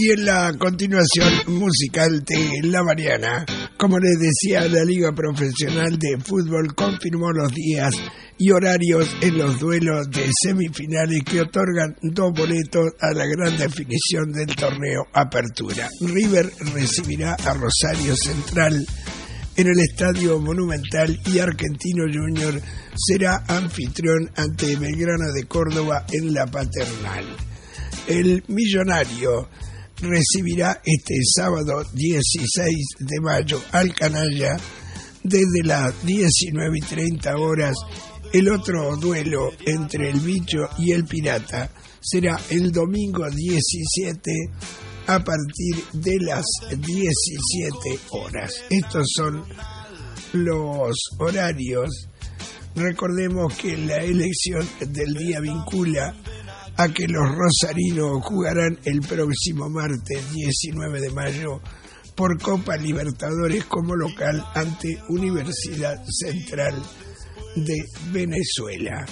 Y en la continuación musical de La Mariana, como les decía, la Liga Profesional de Fútbol confirmó los días y horarios en los duelos de semifinales que otorgan 2 boletos a la gran definición del torneo Apertura. River recibirá a Rosario Central en el Estadio Monumental y Argentino Junior será anfitrión ante Belgrano de Córdoba en la Paternal. El Millonario recibirá este sábado 16 de mayo al Canalla desde las 19:30 horas. El otro duelo entre el Bicho y el Pirata será el domingo 17 a partir de las 17 horas. Estos son los horarios. Recordemos que la elección del día vincula a que los rosarinos jugarán el próximo martes 19 de mayo por Copa Libertadores como local ante Universidad Central de Venezuela.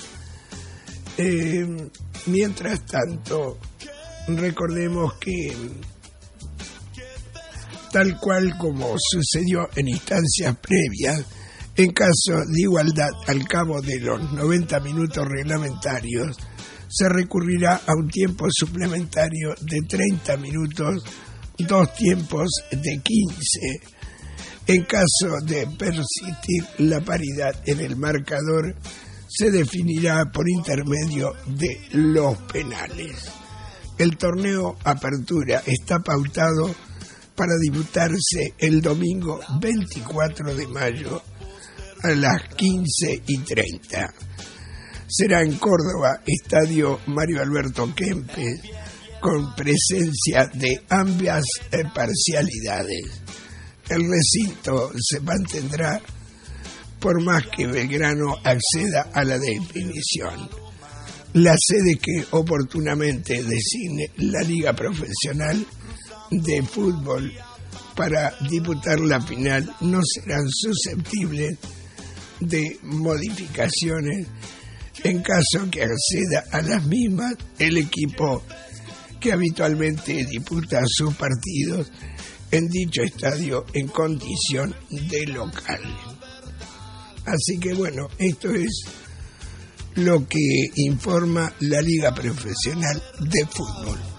Mientras tanto, recordemos que, tal cual como sucedió en instancias previas, en caso de igualdad al cabo de los 90 minutos reglamentarios, se recurrirá a un tiempo suplementario de 30 minutos, 2 tiempos de 15. En caso de persistir la paridad en el marcador, se definirá por intermedio de los penales. El torneo Apertura está pautado para disputarse el domingo 24 de mayo a las 15:30. Será en Córdoba, Estadio Mario Alberto Kempes, con presencia de ambas parcialidades. El recinto se mantendrá por más que Belgrano acceda a la definición. La sede que oportunamente designe la Liga Profesional de Fútbol para disputar la final no serán susceptibles de modificaciones en caso que acceda a las mismas el equipo que habitualmente disputa sus partidos en dicho estadio en condición de local. Así que bueno, esto es lo que informa la Liga Profesional de Fútbol.